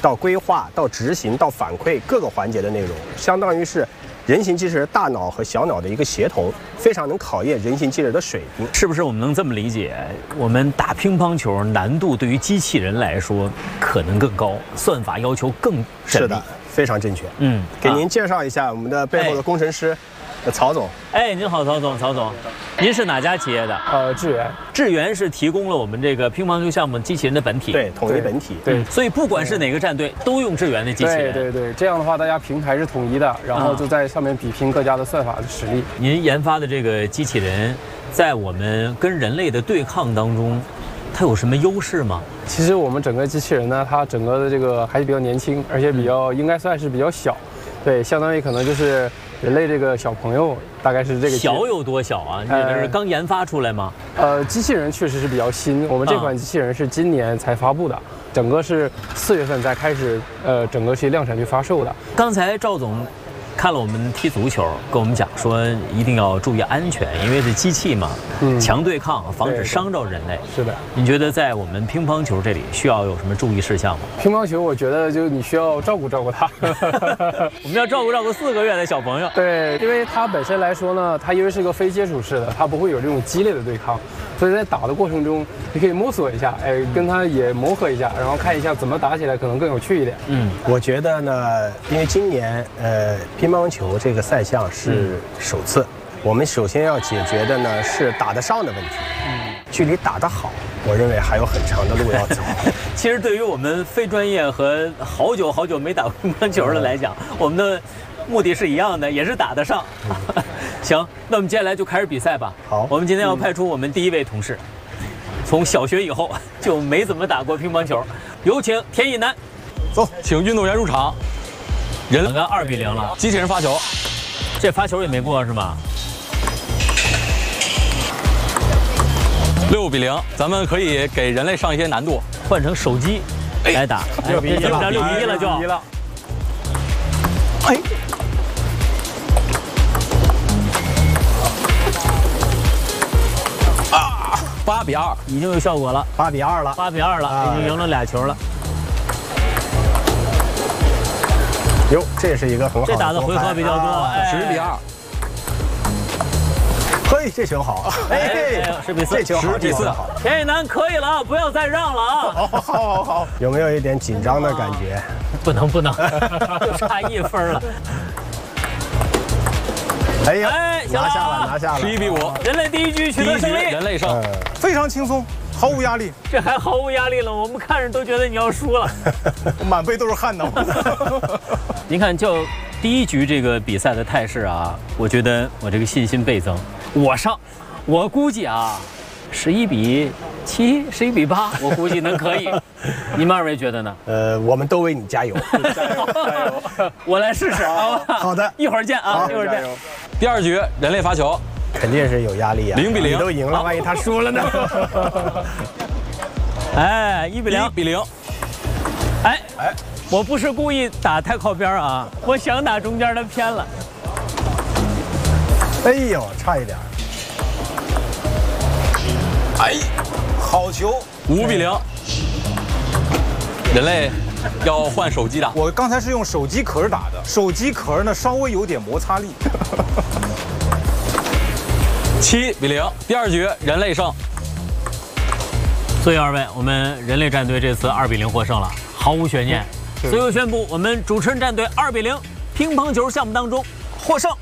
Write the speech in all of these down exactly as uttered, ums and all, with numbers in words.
到规划、到执行、到反馈各个环节的内容，相当于是人形机器人大脑和小脑的一个协同，非常能考验人形机器人的水平。 是不是我们能这么理解？我们打乒乓球难度对于机器人来说可能更高，算法要求更缜密。 是的，非常正确。嗯，给您介绍一下我们的背后的工程师。曹总， 哎，您好，曹总，曹总，您是哪家企业的？ 呃，智源， 智源是提供了我们这个乒乓球项目机器人的本体， 对，统一本体， 对， 所以不管是哪个战队都用智源的机器人， 对对对，这样的话大家平台是统一的，然后就在上面比拼各家的算法的实力。 您研发的这个机器人，在我们跟人类的对抗当中，它有什么优势吗？ 其实我们整个机器人呢，它整个的这个还是比较年轻，而且比较应该算是比较小，对，相当于可能就是人类这个小朋友，大概是这个小有多小啊？你这是刚研发出来吗？ 呃，机器人确实是比较新，我们这款机器人是今年才发布的，整个是四月份才开始，呃，整个去量产去发售的。 刚才赵总看了我们踢足球，跟我们讲说一定要注意安全，因为是机器嘛，嗯，强对抗，防止伤着人类。 是的。 你觉得在我们乒乓球这里需要有什么注意事项吗？ 乒乓球，我觉得就你需要照顾照顾它。 我们要照顾照顾四个月的小朋友。 对，因为它本身来说呢，它因为是个非接触式的，它不会有这种激烈的对抗，所以在打的过程中，你可以摸索一下，哎，跟它也磨合一下，然后看一下怎么打起来可能更有趣一点。 嗯，我觉得呢，因为今年呃乒乓球这个赛项是首次，嗯、我们首先要解决的呢是打得上的问题。嗯，距离打得好，我认为还有很长的路要走。 其实对于我们非专业和好久好久没打过乒乓球的来讲，嗯、我们的目的是一样的，也是打得上。嗯、行，那我们接下来就开始比赛吧。 好， 我们今天要派出我们第一位同事，嗯、从小学以后就没怎么打过乒乓球，有请田一楠。 走，请运动员入场。人刚二比零了， 机器人发球， 这发球也没过是吗？ 六比零，咱们可以给人类上一些难度， 换成手机来打， 六比一了， 六比一了就。 哎，啊，八比二， 已经有效果了， 八比二了， 八比二了，已经赢了俩球了。 哟，这也是一个很好的， 这打的回合比较多， 十比二。 嘿，这球好， 哎，十比四， 这球好， 十比四， 田一楠可以了啊，不要再让了啊！ 好，好，好，好，有没有一点紧张的感觉？ 不能，不能，就差一分了。 哎呀，拿下了，拿下了， 十一比五， 人类第一局取得胜利， 人类胜， 非常轻松。毫无压力， 这还毫无压力了，我们看着都觉得你要输了， 满背都是汗呢。 您看，就第一局这个比赛的态势啊，我觉得我这个信心倍增。我上，我估计啊，十一比七，十一比八，我估计能可以。你们二位觉得呢？ 呃，我们都为你加油， 加油，加油！我来试试，好吧？ 好的， 一会儿见啊，一会儿见。 第二局人类发球。 肯定是有压力啊！ 零比零， 你都赢了，万一他输了呢？ 哎，一比零， 一比零。 哎哎，我不是故意打太靠边啊，我想打中间的偏了。 哎呦，差一点。 哎，好球！ 五比零。人类要换手机打。 我刚才是用手机壳打的，手机壳呢稍微有点摩擦力。 七比零，第二局人类胜。 所以二位，我们人类战队这次二比零获胜了，毫无悬念。最后宣布，我们主持人战队二比零，乒乓球项目当中获胜。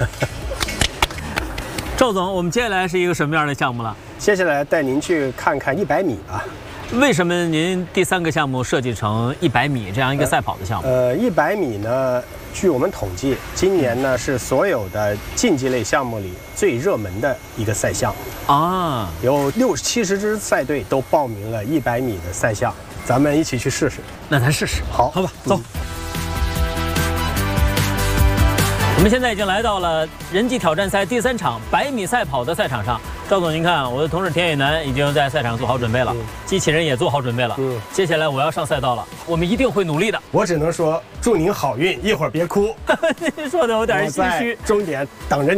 赵总，我们接下来是一个什么样的项目了？ 接下来带您去看看一百米吧。 为什么您第三个项目设计成一百米这样一个赛跑的项目？ 呃，一百米呢，据我们统计，今年呢是所有的竞技类项目里最热门的一个赛项啊，有六七十支赛队都报名了一百米的赛项，咱们一起去试试。 那咱试试， 好， 好吧，走。嗯我们现在已经来到了人机挑战赛第三场百米赛跑的赛场上。赵总，您看，我的同事田野南已经在赛场做好准备了，嗯、机器人也做好准备了。嗯，接下来我要上赛道了，我们一定会努力的。 我只能说祝您好运，一会儿别哭。 您说的有点心虚。 终点等着你。